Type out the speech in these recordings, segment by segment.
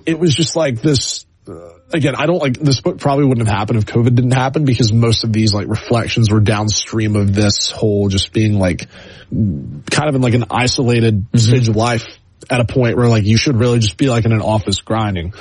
it was just like this. Again, I don't like this book probably wouldn't have happened if COVID didn't happen, because most of these like reflections were downstream of this whole just being like kind of in like an isolated stage of life at a point where like you should really just be like in an office grinding.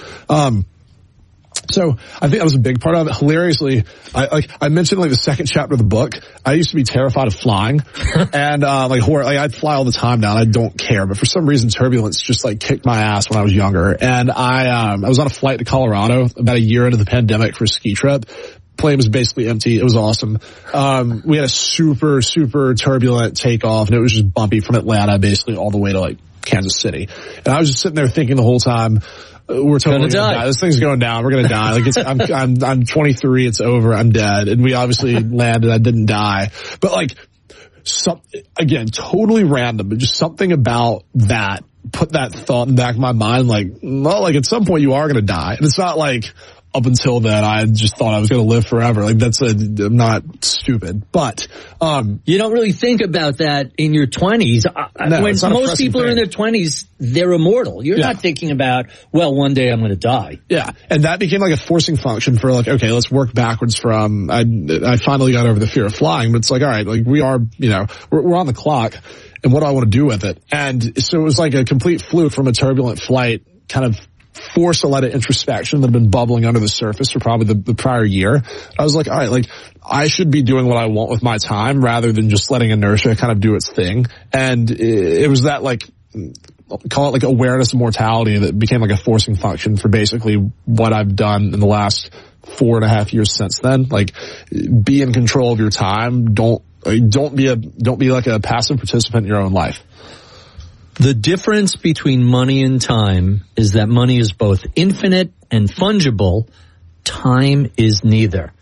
So I think that was a big part of it. Hilariously, I mentioned like the second chapter of the book. I used to be terrified of flying and, I'd fly all the time now and I don't care. But for some reason, turbulence just like kicked my ass when I was younger. And I was on a flight to Colorado about a year into the pandemic for a ski trip. Plane was basically empty. It was awesome. We had a super, super turbulent takeoff and it was just bumpy from Atlanta basically all the way to like Kansas City. And I was just sitting there thinking the whole time, we're totally gonna die. This thing's going down. We're gonna die. Like I'm 23. It's over. I'm dead. And we obviously landed. I didn't die. But like, again, totally random, but just something about that put that thought in the back of my mind. Like, well, like at some point you are gonna die. And it's not like up until then I just thought I was gonna live forever. Like I'm not stupid. But, you don't really think about that in your 20s. No, when most people are in their 20s, they're immortal. You're not thinking about, well, one day I'm going to die. Yeah. And that became like a forcing function for like, okay, let's work backwards from, I finally got over the fear of flying, but it's like, all right, like we are, we're on the clock and what do I want to do with it? And so it was like a complete fluke from a turbulent flight, kind of forced a lot of introspection that had been bubbling under the surface for probably the prior year. I was like, all right, like I should be doing what I want with my time rather than just letting inertia kind of do its thing. And it was that like, call it like awareness of mortality that became like a forcing function for basically what I've done in the last 4.5 years since then. Like be in control of your time. Don't be like a passive participant in your own life. The difference between money and time is that money is both infinite and fungible. Time is neither.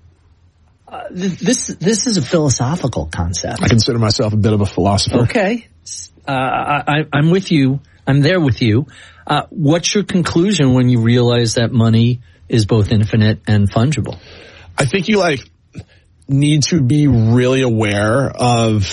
This is a philosophical concept. I consider myself a bit of a philosopher. Okay. I'm with you. I'm there with you. What's your conclusion when you realize that money is both infinite and fungible? I think you need to be really aware of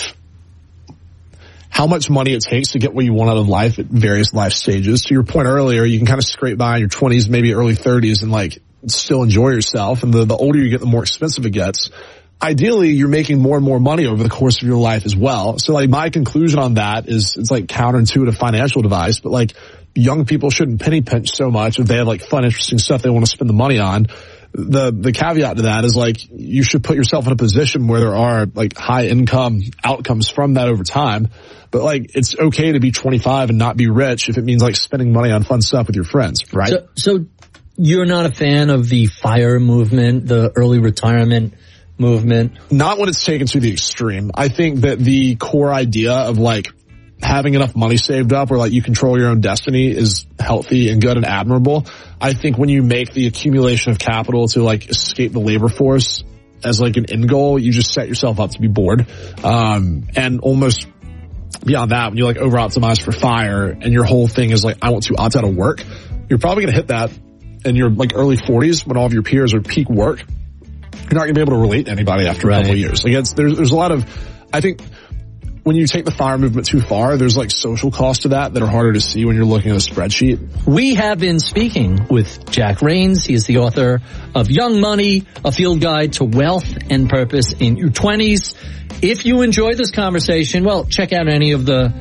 how much money it takes to get what you want out of life at various life stages. To your point earlier, you can kind of scrape by in your 20s, maybe early 30s and still enjoy yourself. And the older you get, the more expensive it gets. Ideally, you're making more and more money over the course of your life as well. So my conclusion on that is it's counterintuitive financial advice, but young people shouldn't penny pinch so much if they have fun, interesting stuff they want to spend the money on. The caveat to that is you should put yourself in a position where there are high income outcomes from that over time. But it's okay to be 25 and not be rich if it means spending money on fun stuff with your friends, right? So you're not a fan of the FIRE movement, the early retirement movement? Not when it's taken to the extreme. I think that the core idea of having enough money saved up where you control your own destiny is healthy and good and admirable. I think when you make the accumulation of capital to escape the labor force as an end goal, you just set yourself up to be bored. And almost beyond that, when you over optimize for FIRE and your whole thing is I want to opt out of work, you're probably going to hit that in your early 40s when all of your peers are peak work. You're not going to be able to relate to anybody after a couple of years. There's a lot of, I think, when you take the FIRE movement too far, there's social costs to that are harder to see when you're looking at a spreadsheet. We have been speaking with Jack Rains. He is the author of Young Money, A Field Guide to Wealth and Purpose in Your 20s. If you enjoyed this conversation, well, check out any of the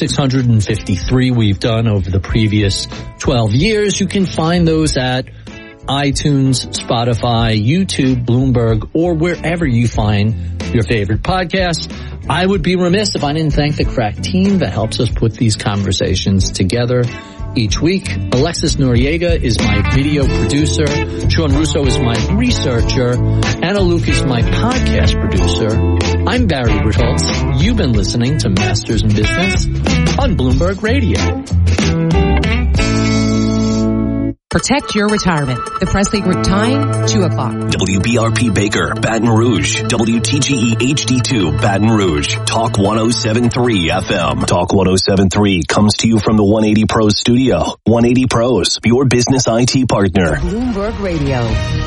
653 we've done over the previous 12 years. You can find those at iTunes, Spotify, YouTube, Bloomberg, or wherever you find your favorite podcast. I would be remiss if I didn't thank the crack team that helps us put these conversations together each week. Alexis Noriega is my video producer. Sean Russo is my researcher. Anna Luke is my podcast producer. I'm Barry Ritholtz. You've been listening to Masters in Business on Bloomberg Radio. Protect your retirement. The Presley Group time, 2 o'clock. WBRP Baker, Baton Rouge. WTGE HD2, Baton Rouge. Talk 107.3 FM. Talk 107.3 comes to you from the 180 Pros studio. 180 Pros, your business IT partner. Bloomberg Radio.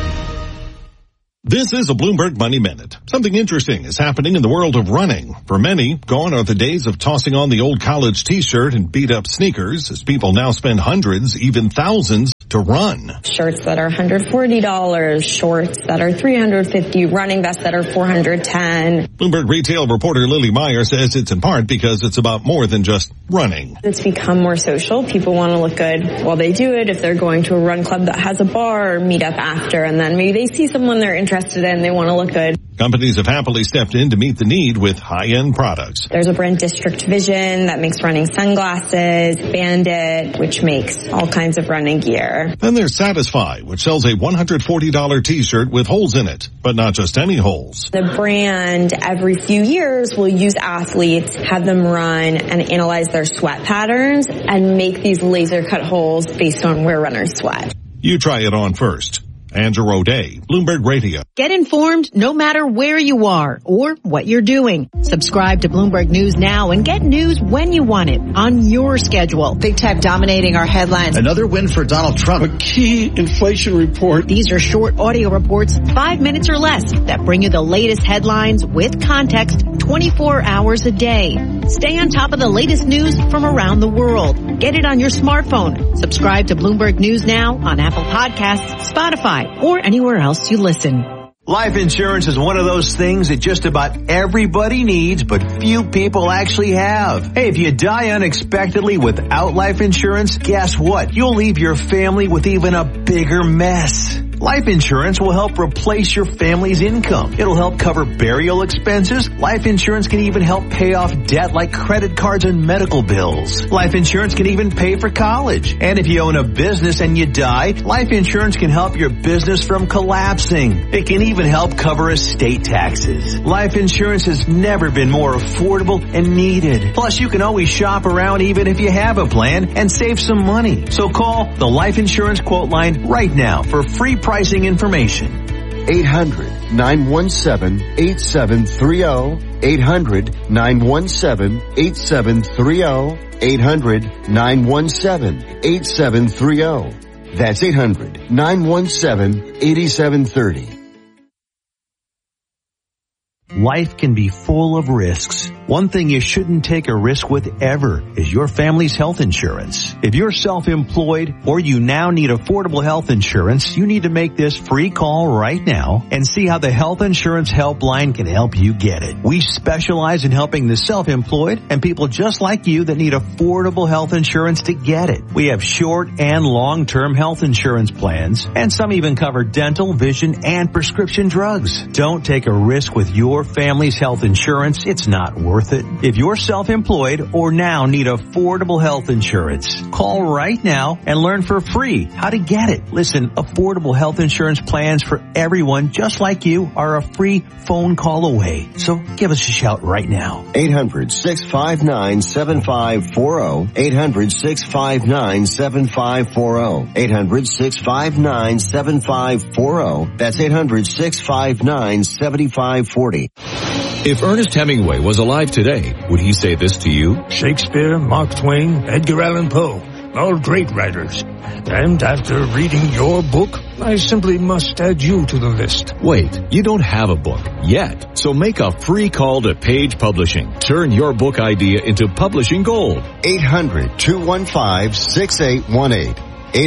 This is a Bloomberg Money Minute. Something interesting is happening in the world of running. For many, gone are the days of tossing on the old college t-shirt and beat-up sneakers, as people now spend hundreds, even thousands, to run. Shirts that are $140, shorts that are $350, running vests that are $410. Bloomberg retail reporter Lily Meyer says it's in part because it's about more than just running. It's become more social. People want to look good while they do it. If they're going to a run club that has a bar or meet up after, and then maybe they see someone they're interested in, they want to look good. Companies have happily stepped in to meet the need with high-end products. There's a brand, District Vision, that makes running sunglasses, Bandit, which makes all kinds of running gear. Then there's Satisfy, which sells a $140 t-shirt with holes in it, but not just any holes. The brand, every few years, will use athletes, have them run and analyze their sweat patterns and make these laser-cut holes based on where runners sweat. You try it on first. Andrew O'Day, Bloomberg Radio. Get informed no matter where you are or what you're doing. Subscribe to Bloomberg News now and get news when you want it on your schedule. Big tech dominating our headlines. Another win for Donald Trump. A key inflation report. These are short audio reports, 5 minutes or less, that bring you the latest headlines with context 24 hours a day. Stay on top of the latest news from around the world. Get it on your smartphone. Subscribe to Bloomberg News now on Apple Podcasts, Spotify, or anywhere else you listen. Life insurance is one of those things that just about everybody needs, but few people actually have. Hey, if you die unexpectedly without life insurance, guess what? You'll leave your family with even a bigger mess. Life insurance will help replace your family's income. It'll help cover burial expenses. Life insurance can even help pay off debt like credit cards and medical bills. Life insurance can even pay for college. And if you own a business and you die, life insurance can help your business from collapsing. It can even help cover estate taxes. Life insurance has never been more affordable and needed. Plus, you can always shop around even if you have a plan and save some money. So call the Life Insurance Quote Line right now for free pricing information. 800-917-8730. 800-917-8730. 800-917-8730. That's 800-917-8730. Life can be full of risks. One thing you shouldn't take a risk with ever is your family's health insurance. If you're self-employed or you now need affordable health insurance, you need to make this free call right now and see how the Health Insurance Helpline can help you get it. We specialize in helping the self-employed and people just like you that need affordable health insurance to get it. We have short and long-term health insurance plans, and some even cover dental, vision, and prescription drugs. Don't take a risk with your family's health insurance. It's not worth it. If you're self-employed or now need affordable health insurance, call right now and learn for free how to get it. Listen, affordable health insurance plans for everyone just like you are a free phone call away. So give us a shout right now. 800-659-7540. 800-659-7540. 800-659-7540. That's 800-659-7540. If Ernest Hemingway was alive today, would he say this to you? Shakespeare, Mark Twain, Edgar Allan Poe, all great writers. And after reading your book, I simply must add you to the list. Wait, you don't have a book yet, so make a free call to Page Publishing. Turn your book idea into publishing gold. 800-215-6818.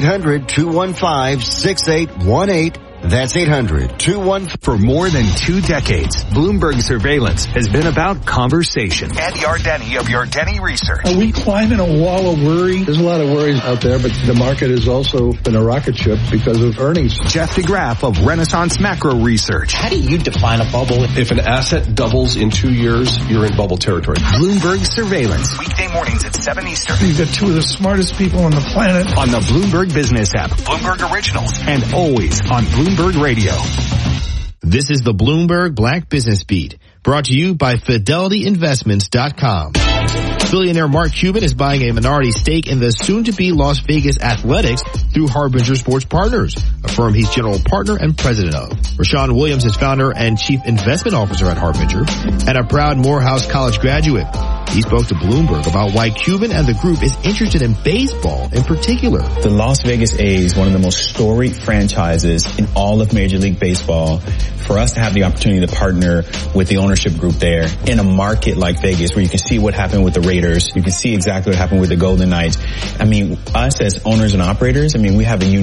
800-215-6818. That's 800-215. For more than 2 decades, Bloomberg Surveillance has been about conversation. Andy Ardeni of Ardeni Research. Are we climbing a wall of worry? There's a lot of worries out there, but the market has also been a rocket ship because of earnings. Jeff DeGraff of Renaissance Macro Research. How do you define a bubble? If an asset doubles in 2 years, you're in bubble territory. Bloomberg Surveillance. Weekday mornings at 7 Eastern. You've got 2 of the smartest people on the planet. On the Bloomberg Business app. Bloomberg Originals. And always on Bloomberg Radio. This is the Bloomberg Black Business Beat, brought to you by FidelityInvestments.com. Billionaire Mark Cuban is buying a minority stake in the soon-to-be Las Vegas Athletics through Harbinger Sports Partners, a firm he's general partner and president of. Rashawn Williams is founder and chief investment officer at Harbinger and a proud Morehouse College graduate. He spoke to Bloomberg about why Cuban and the group is interested in baseball in particular. The Las Vegas A's, one of the most storied franchises in all of Major League Baseball. For us to have the opportunity to partner with the ownership group there in a market like Vegas where you can see what happened with the Raiders, you can see exactly what happened with the Golden Knights. I mean, us as owners and operators, I mean, we have a unique